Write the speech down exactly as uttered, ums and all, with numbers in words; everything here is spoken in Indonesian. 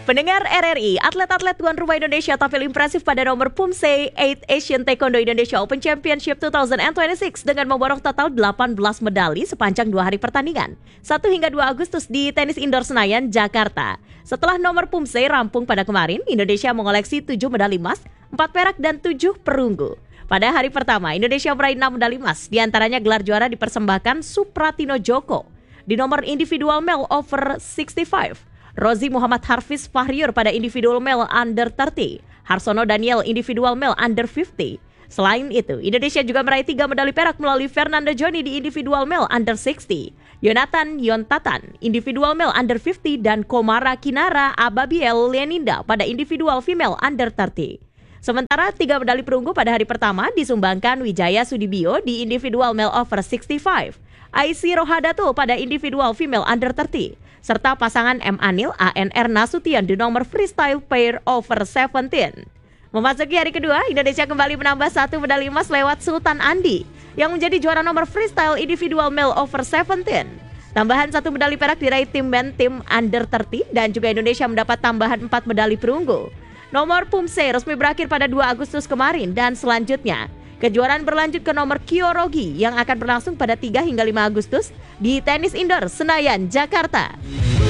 Pendengar R R I, atlet-atlet tuan rumah Indonesia tampil impresif pada nomor Pumse delapan Asian Taekwondo Indonesia Open Championship dua ribu dua puluh enam dengan memborong total delapan belas medali sepanjang dua hari pertandingan, satu hingga dua Agustus di tenis indoor Senayan, Jakarta. Setelah nomor Pumse rampung pada kemarin, Indonesia mengoleksi tujuh medali emas, empat perak dan tujuh perunggu. Pada hari pertama, Indonesia meraih enam medali emas, diantaranya gelar juara dipersembahkan Supratino Joko di nomor individual male over enam puluh lima. Rozi Muhammad Harfiz Fahriur pada individual male under tiga puluh, Harsono Daniel individual male under lima puluh. Selain itu, Indonesia juga meraih tiga medali perak melalui Fernando Joni di individual male under enam puluh, Yonatan Yontatan individual male under lima puluh, dan Komara Kinara Ababiel Leninda pada individual female under tiga puluh. Sementara tiga medali perunggu pada hari pertama disumbangkan Wijaya Sudibyo di individual male over enam puluh lima, Aisy Rohadato pada individual female under tiga puluh, serta pasangan M. Anil A N R Nasution di nomor freestyle pair over tujuh belas. Memasuki hari kedua, Indonesia kembali menambah satu medali emas lewat Sultan Andi yang menjadi juara nomor freestyle individual male over tujuh belas. Tambahan satu medali perak diraih tim men tim under tiga puluh dan juga Indonesia mendapat tambahan empat medali perunggu. Nomor Pumse resmi berakhir pada dua Agustus kemarin dan selanjutnya kejuaraan berlanjut ke nomor Kyorogi yang akan berlangsung pada tiga hingga lima Agustus di tenis indoor Senayan, Jakarta.